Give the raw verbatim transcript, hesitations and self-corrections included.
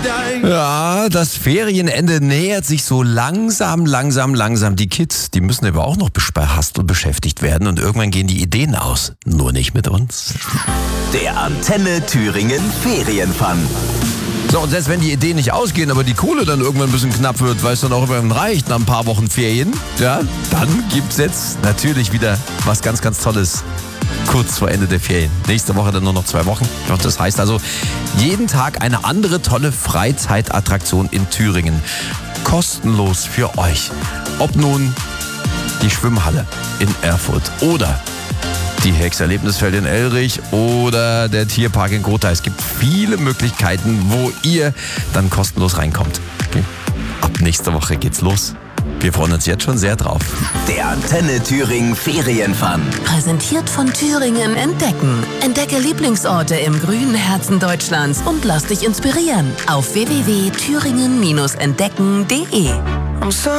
Ja, das Ferienende nähert sich so langsam, langsam, langsam. Die Kids, die müssen aber auch noch bespaßt und beschäftigt werden und irgendwann gehen die Ideen aus. Nur nicht mit uns. Der Antenne Thüringen Ferienfun. So, und selbst wenn die Ideen nicht ausgehen, aber die Kohle dann irgendwann ein bisschen knapp wird, weil es dann auch irgendwann reicht nach ein paar Wochen Ferien, ja, dann gibt's jetzt natürlich wieder was ganz, ganz Tolles. Kurz vor Ende der Ferien. Nächste Woche dann nur noch zwei Wochen. Und das heißt also, jeden Tag eine andere tolle Freizeitattraktion in Thüringen. Kostenlos für euch. Ob nun die Schwimmhalle in Erfurt oder die Hex-Erlebnisfeld in Elrich oder der Tierpark in Gotha. Es gibt viele Möglichkeiten, wo ihr dann kostenlos reinkommt. Okay. Ab nächste Woche geht's los. Wir freuen uns jetzt schon sehr drauf. Der Antenne Thüringen Ferienfun. Präsentiert von Thüringen Entdecken. Entdecke Lieblingsorte im grünen Herzen Deutschlands und lass dich inspirieren auf w w w punkt thüringen Bindestrich entdecken punkt de.